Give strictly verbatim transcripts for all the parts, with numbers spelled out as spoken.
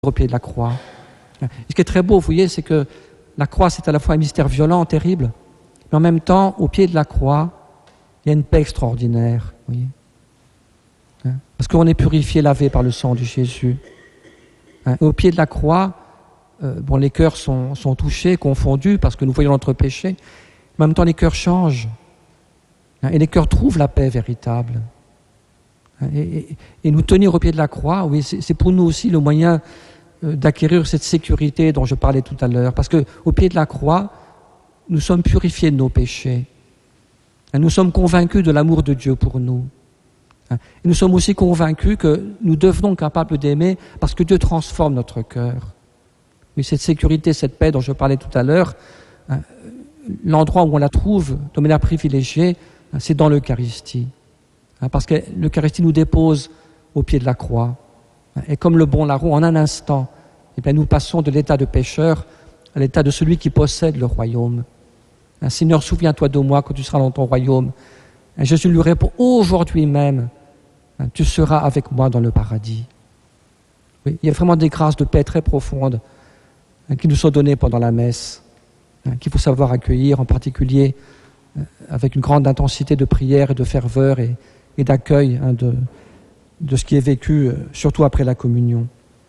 au pied de la croix. Et ce qui est très beau, vous voyez, c'est que la croix, c'est à la fois un mystère violent, terrible, mais en même temps, au pied de la croix, il y a une paix extraordinaire. Vous voyez, hein, parce qu'on est purifié, lavé par le sang de Jésus. Hein, et au pied de la croix, euh, bon, les cœurs sont, sont touchés, confondus, parce que nous voyons notre péché. Mais en même temps, les cœurs changent. Hein, et les cœurs trouvent la paix véritable. Hein, et, et, et nous tenir au pied de la croix, oui, c'est, c'est pour nous aussi le moyen euh, d'acquérir cette sécurité dont je parlais tout à l'heure. Parce qu'au pied de la croix, nous sommes purifiés de nos péchés. Hein, nous sommes convaincus de l'amour de Dieu pour nous. Hein, et nous sommes aussi convaincus que nous devenons capables d'aimer parce que Dieu transforme notre cœur. Oui, cette sécurité, cette paix dont je parlais tout à l'heure, hein, l'endroit où on la trouve de manière privilégiée, hein, c'est dans l'Eucharistie. Hein, parce que l'Eucharistie nous dépose au pied de la croix. Hein, et comme le bon larron, en un instant, eh bien, nous passons de l'état de pécheur à l'état de celui qui possède le royaume. Hein, Seigneur, souviens-toi de moi quand tu seras dans ton royaume. Et Jésus lui répond, aujourd'hui même, hein, tu seras avec moi dans le paradis. Oui, il y a vraiment des grâces de paix très profondes hein, qui nous sont données pendant la messe, hein, qu'il faut savoir accueillir, en particulier euh, avec une grande intensité de prière et de ferveur et, et d'accueil hein, de, de ce qui est vécu, euh, surtout après la communion.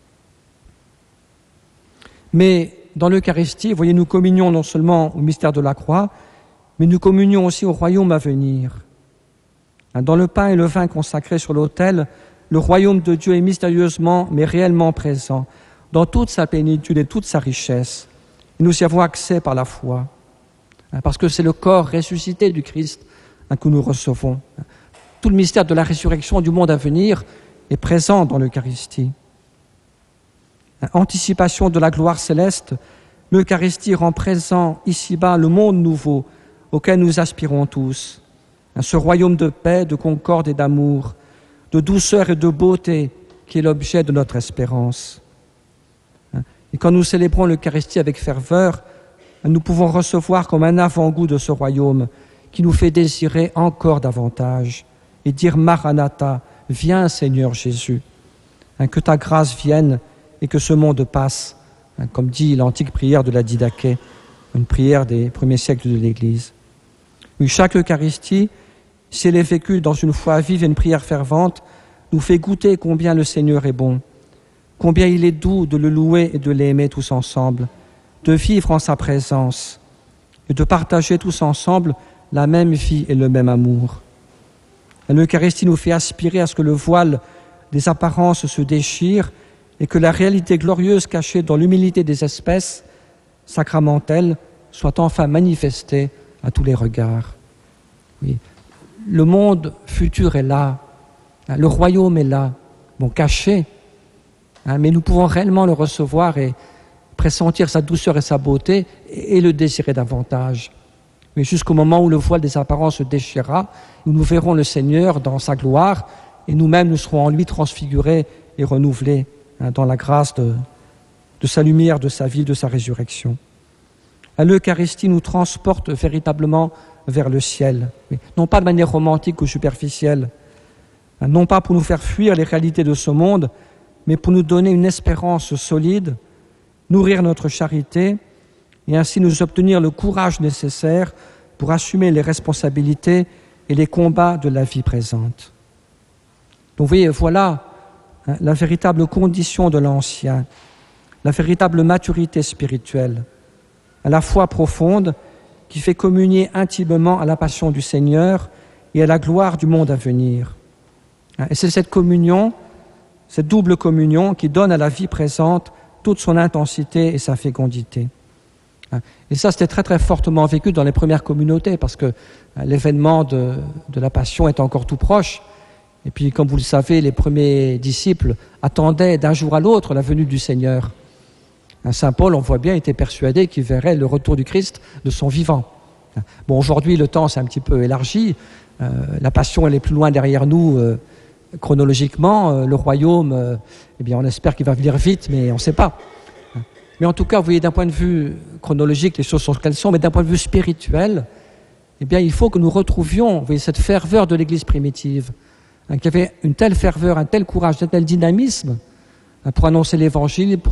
Mais dans l'Eucharistie, vous voyez, nous communions non seulement au mystère de la croix, mais nous communions aussi au royaume à venir. Dans le pain et le vin consacrés sur l'autel, le royaume de Dieu est mystérieusement, mais réellement présent, dans toute sa plénitude et toute sa richesse. Et nous y avons accès par la foi, parce que c'est le corps ressuscité du Christ que nous recevons. Tout le mystère de la résurrection du monde à venir est présent dans l'Eucharistie. Anticipation de la gloire céleste, l'Eucharistie rend présent ici-bas le monde nouveau auquel nous aspirons tous. Ce royaume de paix, de concorde et d'amour, de douceur et de beauté qui est l'objet de notre espérance. Et quand nous célébrons l'Eucharistie avec ferveur, nous pouvons recevoir comme un avant-goût de ce royaume qui nous fait désirer encore davantage et dire Maranatha, viens Seigneur Jésus, que ta grâce vienne et que ce monde passe, comme dit l'antique prière de la Didaché, une prière des premiers siècles de l'Église. Oui, chaque Eucharistie, si elle est vécue dans une foi vive et une prière fervente, nous fait goûter combien le Seigneur est bon, combien il est doux de le louer et de l'aimer tous ensemble, de vivre en sa présence et de partager tous ensemble la même vie et le même amour. L'Eucharistie nous fait aspirer à ce que le voile des apparences se déchire et que la réalité glorieuse cachée dans l'humilité des espèces sacramentelles soit enfin manifestée à tous les regards. Oui. Le monde futur est là, hein, le royaume est là, bon, caché, hein, mais nous pouvons réellement le recevoir et pressentir sa douceur et sa beauté et, et le désirer davantage. Mais jusqu'au moment où le voile des apparences se déchirera, où nous verrons le Seigneur dans sa gloire et nous-mêmes nous serons en lui transfigurés et renouvelés hein, dans la grâce de, de sa lumière, de sa vie, de sa résurrection. L'Eucharistie nous transporte véritablement vers le ciel, non pas de manière romantique ou superficielle, non pas pour nous faire fuir les réalités de ce monde, mais pour nous donner une espérance solide, nourrir notre charité et ainsi nous obtenir le courage nécessaire pour assumer les responsabilités et les combats de la vie présente. Donc vous voyez, voilà hein, la véritable condition de l'ancien, la véritable maturité spirituelle, à la foi profonde qui fait communier intimement à la passion du Seigneur et à la gloire du monde à venir. Et c'est cette communion, cette double communion qui donne à la vie présente toute son intensité et sa fécondité. Et ça, c'était très très fortement vécu dans les premières communautés parce que l'événement de, de la Passion est encore tout proche. Et puis, comme vous le savez, les premiers disciples attendaient d'un jour à l'autre la venue du Seigneur. Saint Paul, on voit bien, était persuadé qu'il verrait le retour du Christ de son vivant. Bon, aujourd'hui, le temps s'est un petit peu élargi. Euh, la Passion, elle est plus loin derrière nous euh, chronologiquement. Euh, le royaume, euh, eh bien, on espère qu'il va venir vite, mais on ne sait pas. Mais en tout cas, vous voyez, d'un point de vue chronologique, les choses sont ce qu'elles sont, mais d'un point de vue spirituel, eh bien, il faut que nous retrouvions, vous voyez, cette ferveur de l'Église primitive, hein, qui avait une telle ferveur, un tel courage, un tel dynamisme, pour annoncer l'Évangile,